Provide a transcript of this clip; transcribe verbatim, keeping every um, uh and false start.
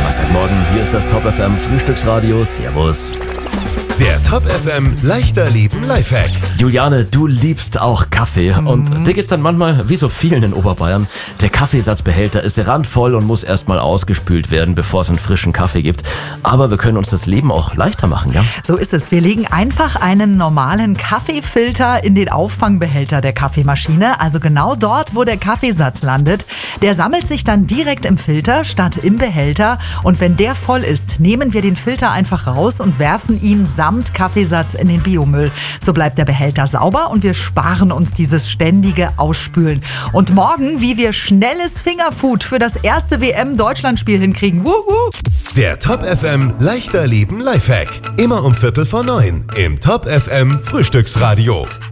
Donnerstagmorgen, hier ist das Top F M Frühstücksradio. Servus. Der Top F M Leichter Leben Lifehack. Juliane, du liebst auch Kaffee. Mhm. Und dir geht's dann manchmal, wie so vielen in Oberbayern, der Kaffeesatzbehälter ist randvoll und muss erstmal ausgespült werden, bevor es einen frischen Kaffee gibt. Aber wir können uns das Leben auch leichter machen, ja? So ist es. Wir legen einfach einen normalen Kaffeefilter in den Auffangbehälter der Kaffeemaschine, also genau dort, wo der Kaffeesatz landet. Der sammelt sich dann direkt im Filter statt im Behälter. Und wenn der voll ist, nehmen wir den Filter einfach raus und werfen ihn samt Kaffeesatz in den Biomüll. So bleibt der Behälter sauber und wir sparen uns dieses ständige Ausspülen. Und morgen, wie wir schnelles Fingerfood für das erste W M-Deutschlandspiel hinkriegen. Wuhu! Der Top F M Leichter Leben Lifehack. Immer um Viertel vor neun im Top F M Frühstücksradio.